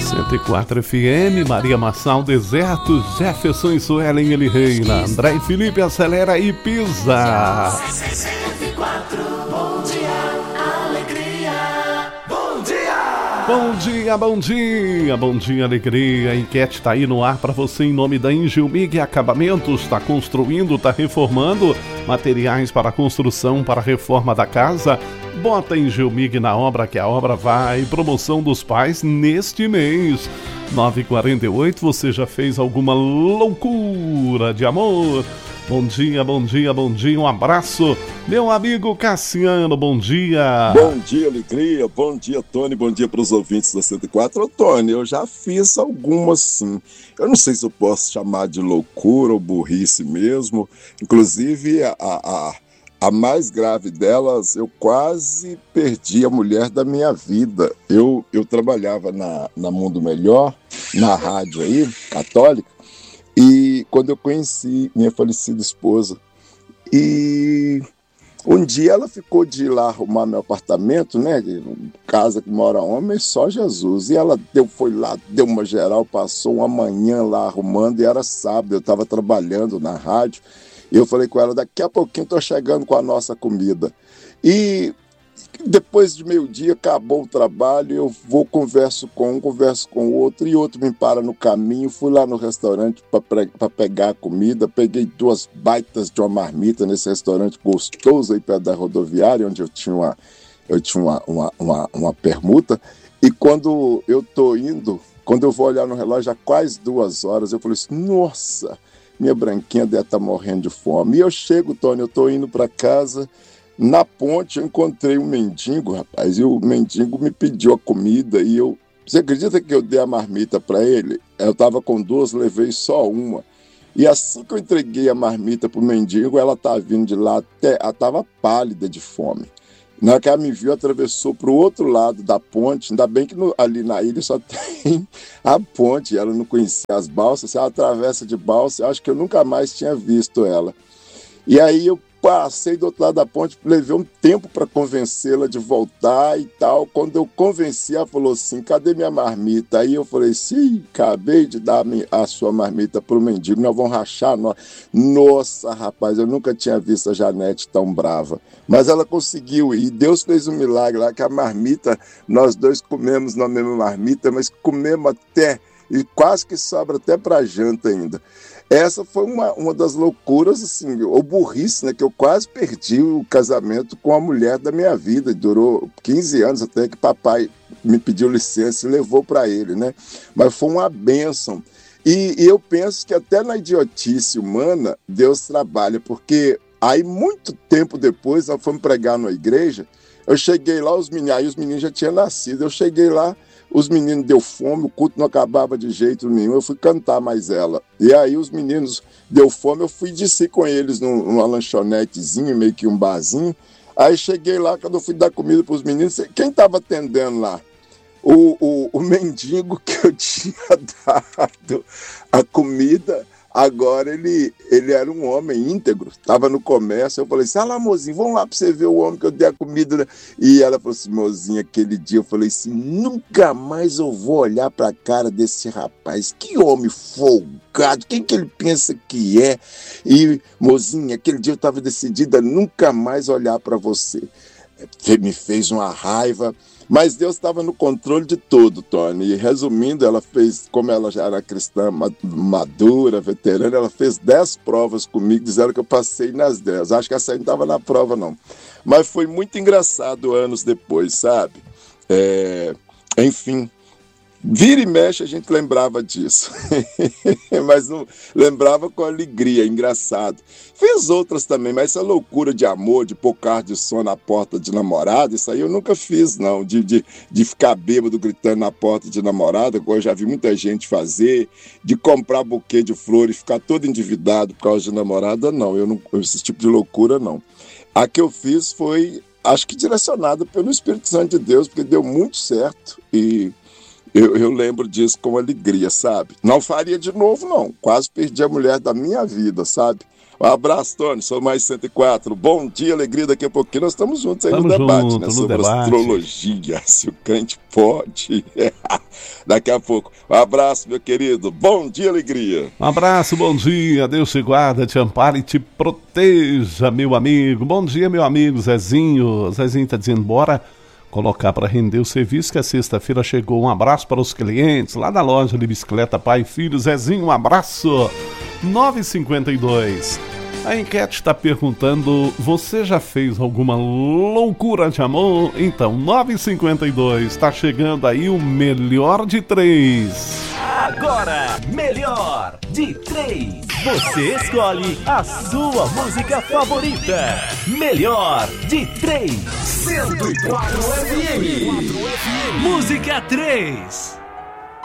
104 FM, Maria Marçal, Deserto, Jefferson e Suelen, ele reina. André e Felipe, acelera e pisa. 104, bom dia, alegria. Bom dia! Bom dia, bom dia, bom dia, alegria. A enquete tá aí no ar para você em nome da Engilmig Acabamentos. Está construindo, está reformando, materiais para construção, para reforma da casa. Bota Engilmig na obra que a obra vai. Promoção dos pais neste mês. 9h48, você já fez alguma loucura de amor? Bom dia, bom dia, bom dia. Um abraço, meu amigo Cassiano, bom dia. Bom dia, alegria. Bom dia, Tony. Bom dia para os ouvintes da 104. Ô, Tony, eu já fiz algumas sim. Eu não sei se eu posso chamar de loucura ou burrice mesmo. Inclusive, a mais grave delas, eu quase perdi a mulher da minha vida. Eu trabalhava na Mundo Melhor, na rádio aí, católica, e quando eu conheci minha falecida esposa, e um dia ela ficou de ir lá arrumar meu apartamento, né, casa que mora homem, só Jesus, e ela foi lá, deu uma geral, passou uma manhã lá arrumando, e era sábado, eu estava trabalhando na rádio, e eu falei com ela, daqui a pouquinho estou chegando com a nossa comida. E depois de meio-dia, acabou o trabalho, eu vou, converso com um, converso com o outro, e outro me para no caminho. Fui lá no restaurante para pegar a comida, peguei 2 baitas de uma marmita nesse restaurante gostoso aí perto da rodoviária, onde eu tinha uma permuta. E quando eu estou indo, quando eu vou olhar no relógio, já quase 2 horas, eu falei assim, nossa, minha branquinha deve estar morrendo de fome. E eu chego, Tony, eu estou indo para casa, na ponte eu encontrei um mendigo, rapaz, e o mendigo me pediu a comida e você acredita que eu dei a marmita para ele? Eu estava com 2, levei só uma. E assim que eu entreguei a marmita para o mendigo, ela estava vindo de lá, ela estava pálida de fome. Na hora que ela me viu, atravessou para o outro lado da ponte. Ainda bem que ali na ilha só tem a ponte, ela não conhecia as balsas. Se ela atravessa de balsa, eu acho que eu nunca mais tinha visto ela. E aí eu passei do outro lado da ponte, levei um tempo para convencê-la de voltar e tal. Quando eu convenci, ela falou assim, cadê minha marmita? Aí eu falei, sim, acabei de dar a sua marmita para o mendigo, nós vamos rachar. Nossa, rapaz, eu nunca tinha visto a Janete tão brava. Mas ela conseguiu, e Deus fez um milagre lá, que a marmita, nós 2 comemos na mesma marmita, mas comemos até, e quase que sobra até para janta ainda. Essa foi uma das loucuras, assim, ou burrice, né? Que eu quase perdi o casamento com a mulher da minha vida. Durou 15 anos até que papai me pediu licença e levou para ele, né? Mas foi uma bênção. E eu penso que até na idiotice humana, Deus trabalha, porque aí muito tempo depois, nós fomos pregar numa igreja, eu cheguei lá, os meninos já tinham nascido, eu cheguei lá, os meninos deu fome, o culto não acabava de jeito nenhum, eu fui cantar mais ela. E aí os meninos deu fome, eu fui descer com eles numa lanchonetezinha, meio que um barzinho. Aí cheguei lá, quando eu fui dar comida para os meninos, quem estava atendendo lá? O mendigo que eu tinha dado a comida. Agora ele era um homem íntegro, estava no comércio. Eu falei assim, lá, mozinho, vamos lá para você ver o homem que eu dei a comida. E ela falou assim, mozinho, aquele dia eu falei assim, nunca mais eu vou olhar para a cara desse rapaz. Que homem folgado, quem que ele pensa que é? E, mozinho, aquele dia eu estava decidida a nunca mais olhar para você. Me fez uma raiva. Mas Deus estava no controle de tudo, Tony. E resumindo, ela fez, como ela já era cristã madura, veterana, ela fez 10 provas comigo, dizendo que eu passei nas 10. Acho que essa aí não estava na prova, não. Mas foi muito engraçado anos depois, sabe? Enfim, vira e mexe a gente lembrava disso. Mas não lembrava com alegria, engraçado. Fiz outras também, mas essa loucura de amor, de pôr carro de som na porta de namorada, isso aí eu nunca fiz, não. De ficar bêbado gritando na porta de namorada, que eu já vi muita gente fazer, de comprar buquê de flores e ficar todo endividado por causa de namorada, não. Esse tipo de loucura, não. A que eu fiz foi, acho que direcionada pelo Espírito Santo de Deus, porque deu muito certo e eu lembro disso com alegria, sabe? Não faria de novo, não. Quase perdi a mulher da minha vida, sabe? Um abraço, Tony, sou mais 104. Bom dia, alegria, daqui a pouquinho nós estamos juntos aí no debate, né? Sobre astrologia, se o crente pode. daqui a pouco. Um abraço, meu querido. Bom dia, alegria. Um abraço, bom dia. Deus te guarda, te ampare e te proteja, meu amigo. Bom dia, meu amigo Zezinho. Zezinho tá dizendo, bora colocar para render o serviço, que a sexta-feira chegou. Um abraço para os clientes lá da loja de bicicleta Pai e Filho. Zezinho, um abraço. 9h52. A enquete está perguntando, você já fez alguma loucura de amor? Então, 9h52, está chegando aí o melhor de 3. Agora, melhor de 3. Você escolhe a sua música favorita. Melhor de 3. 104 FM. Música 3.